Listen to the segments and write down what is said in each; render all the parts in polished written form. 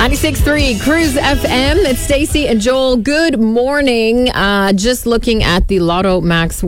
96.3 Cruise FM. It's Stacey and Joel. Good morning. Just looking at the Lotto Max the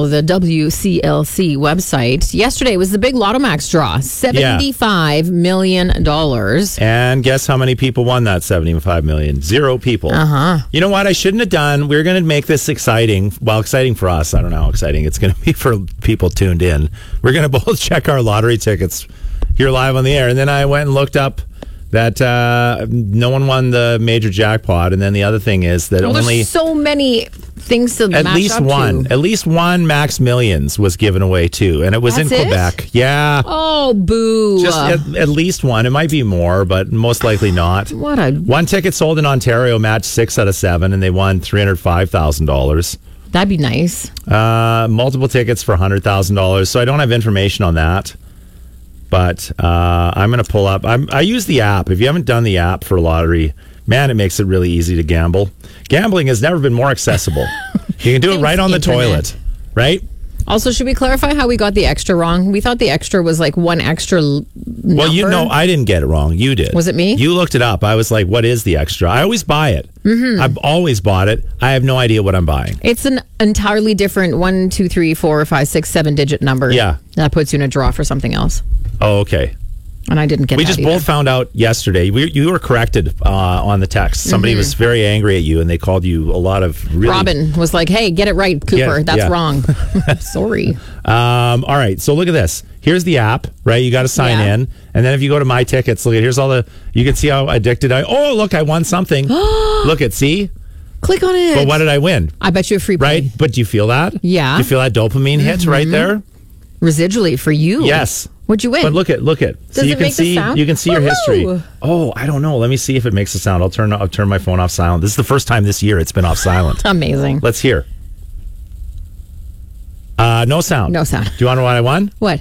WCLC website. Yesterday was the big Lotto Max draw, $75 million. And guess how many people won that $75 million? 0 people. You know what? I shouldn't have done. We're going to make this exciting. Well, exciting for us. I don't know how exciting it's going to be for people tuned in. We're going to both check our lottery tickets here live on the air. And then I went and looked up that no one won the major jackpot, and then the other thing is that there's so many things to at match least up one, to. at least one Max Millions was given away too, and it was in Quebec. Yeah. Oh, boo! Just at least one. It might be more, but most likely not. One ticket sold in Ontario matched 6 out of 7, and they won $305,000. That'd be nice. Multiple tickets for $100,000. So I don't have information on that. But I'm going to pull up. I use the app. If you haven't done the app for lottery, man, it makes it really easy to gamble. Gambling has never been more accessible. You can do it right on the toilet, right? Also, should we clarify how we got the extra wrong? We thought the extra was like one extra number. Well, I didn't get it wrong. You did. Was it me? You looked it up. I was like, what is the extra? I always buy it. Mm-hmm. I've always bought it. I have no idea what I'm buying. It's an entirely different 1, 2, 3, 4, 5, 6, 7-digit number. Yeah. That puts you in a draw for something else. Oh, okay. And I didn't get that. We just both found out yesterday. You were corrected on the text. Somebody was very angry at you, and they called you a lot of really... Robin was like, hey, get it right, Cooper. That's wrong. Sorry. All right. So look at this. Here's the app, right? You got to sign in. And then if you go to My Tickets, look at, here's all the... You can see how addicted oh, look, I won something. Look at, see? Click on it. But what did I win? I bet you a free play. Right? But do you feel that? Yeah. Do you feel that dopamine hit right there? Residually for you. Yes. What'd you win? But look at. Does so you it can make see the sound? You can see your history. Woo-hoo! Oh, I don't know. Let me see if it makes a sound. I'll turn my phone off silent. This is the first time this year it's been off silent. Amazing. Let's hear. No sound. No sound. Do you want to know what I won? What?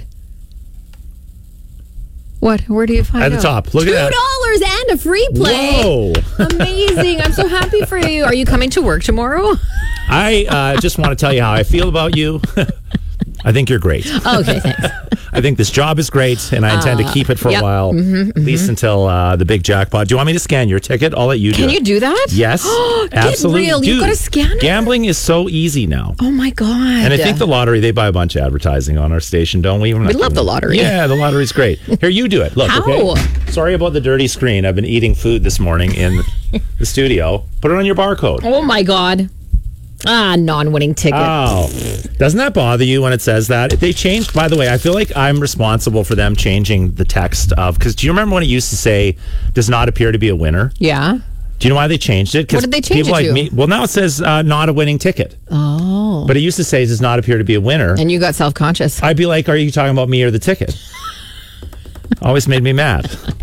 Where do you find out? At the top. Look at that. $2 and a free play. Whoa. Amazing. I'm so happy for you. Are you coming to work tomorrow? I just want to tell you how I feel about you. I think you're great. Okay, thanks. I think this job is great, and I intend to keep it for a while, at least until the big jackpot. Do you want me to scan your ticket? I'll let you do it. Can you do that? Yes, absolutely. Get real. You've got to scan it? Gambling is so easy now. Oh, my God. And I think the lottery, they buy a bunch of advertising on our station, don't we? We love the lottery. Yeah, the lottery's great. Here, you do it. Look, How? Okay? Sorry about the dirty screen. I've been eating food this morning in the studio. Put it on your barcode. Oh, my God. Non-winning ticket. Oh, doesn't that bother you when it says that? They changed, by the way, I feel like I'm responsible for them changing the text of, because do you remember when it used to say, does not appear to be a winner? Yeah. Do you know why they changed it? What did they change people it to? Me, well, now it says not a winning ticket. Oh. But it used to say, does not appear to be a winner. And you got self-conscious. I'd be like, are you talking about me or the ticket? Always made me mad.